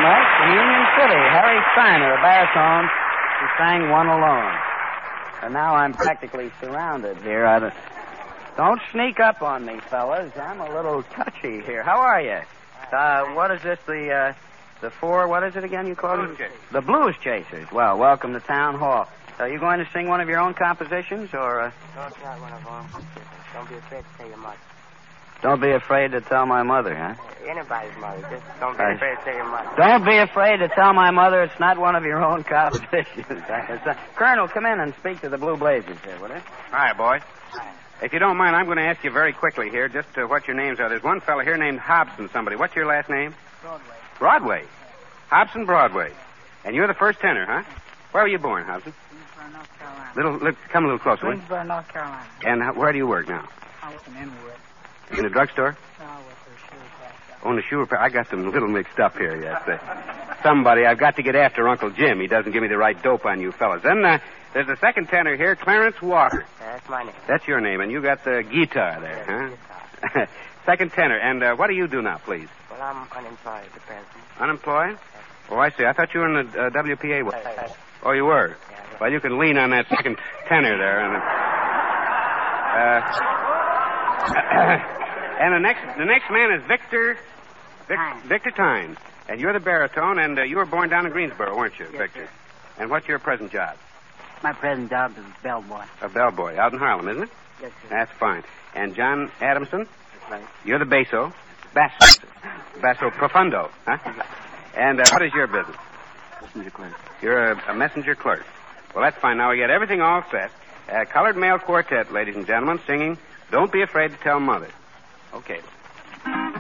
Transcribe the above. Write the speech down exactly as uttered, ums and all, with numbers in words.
next, in Union City, Harry Steiner, a baritone, who sang One Alone. And now I'm practically surrounded here. I don't... don't sneak up on me, fellas. I'm a little touchy here. How are you? Uh, what is this, the, uh, the four, what is it again you call Blues it? Chasers. The Blues Chasers. Well, welcome to Town Hall. Are you going to sing one of your own compositions, or... Uh... No, it's not one of them. Don't be afraid to tell your mother. Don't be afraid to tell my mother, huh? Anybody's mother. Just don't be I... afraid to tell your mother. Don't be afraid to tell my mother it's not one of your own compositions. Colonel, come in and speak to the Blue Blazers here, will you? Hi, boy. If you don't mind, I'm going to ask you very quickly here just uh, what your names are. There's one fellow here named Hobson somebody. What's your last name? Broadway. Broadway. Hobson Broadway. And you're the first tenor, huh? Where were you born, Hobson? Greensboro, North Carolina. Little, look, come a little closer. will you? Greensboro, North Carolina. And uh, where do you work now? I work in Inwood. In a drugstore? No, I work for a shoe repair shop. Oh, in the shoe repair. I got them a little mixed up here, yes. Uh, somebody, I've got to get after Uncle Jim. He doesn't give me the right dope on you fellas. Then uh, there's a second tenor here, Clarence Walker. Yeah, that's my name. That's your name, and you got the guitar there, huh? Second tenor. And uh, what do you do now, please? Well, I'm unemployed at the present. Unemployed? Oh, I see. I thought you were in the uh, W P A. Uh, Oh, you were? yeah, yeah. Well, you can lean on that second tenor there. And, uh, and the next the next man is Victor... Vic, Tynes. Victor Tynes. And you're the baritone, and uh, you were born down in Greensboro, weren't you, Yes, Victor? sir. And what's your present job? My present job is bellboy. A bellboy out in Harlem, isn't it? Yes, sir. That's fine. And John Adamson? That's right. You're the basso. Basso. Basso profundo, huh? And uh, what is your business? Messenger clerk. You're a, a messenger clerk. Well, that's fine. Now we got everything all set. Uh, colored male quartet, ladies and gentlemen, singing Don't Be Afraid to Tell Mother. Okay.